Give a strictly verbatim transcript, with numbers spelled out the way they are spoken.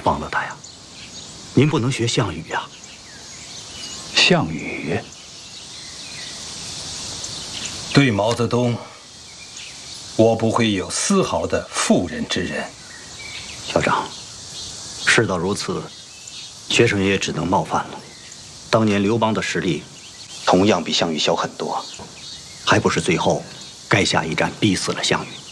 帮了他呀。您不能学项羽呀。 项羽对毛泽东，我不会有丝毫的妇人之仁。 校长，事到如此，学生也只能冒犯了。当年刘邦的实力，同样比项羽小很多，还不是最后该下一战逼死了项羽。